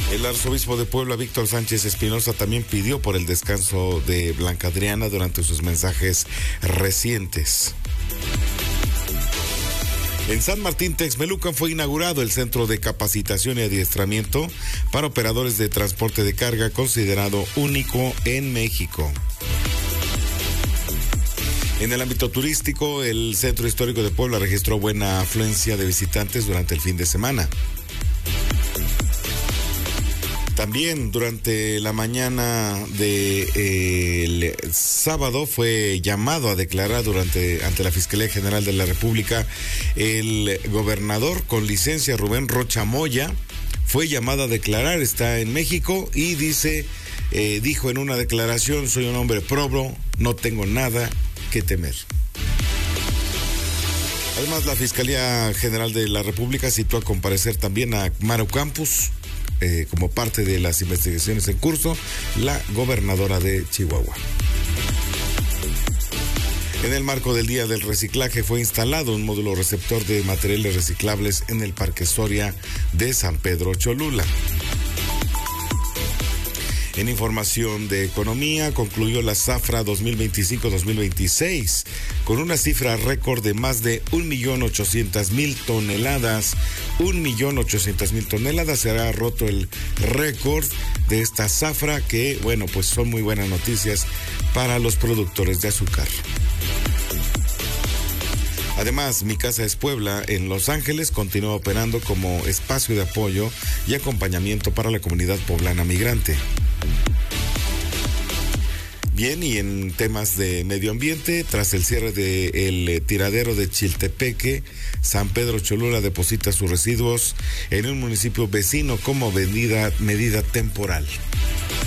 El arzobispo de Puebla, Víctor Sánchez Espinosa, también pidió por el descanso de Blanca Adriana durante sus mensajes recientes. En San Martín Texmelucan fue inaugurado el Centro de Capacitación y Adiestramiento para operadores de transporte de carga, considerado único en México. En el ámbito turístico, el Centro Histórico de Puebla registró buena afluencia de visitantes durante el fin de semana. También durante la mañana del sábado fue llamado a declarar ante la Fiscalía General de la República el gobernador con licencia Rubén Rocha Moya. Fue llamado a declarar, está en México y dijo en una declaración: soy un hombre probo, no tengo nada que temer. Además, la Fiscalía General de la República citó a comparecer también a Maru Campos, como parte de las investigaciones en curso, la gobernadora de Chihuahua. En el marco del Día del Reciclaje fue instalado un módulo receptor de materiales reciclables en el Parque Soria de San Pedro Cholula. En información de economía, concluyó la zafra 2025-2026 con una cifra récord de más de 1.800.000 toneladas. 1.800.000 toneladas. Se hará roto el récord de esta zafra que, bueno, pues son muy buenas noticias para los productores de azúcar. Además, Mi Casa es Puebla en Los Ángeles continúa operando como espacio de apoyo y acompañamiento para la comunidad poblana migrante. Bien, y en temas de medio ambiente, tras el cierre del tiradero de Chiltepeque, San Pedro Cholula deposita sus residuos en un municipio vecino como medida temporal.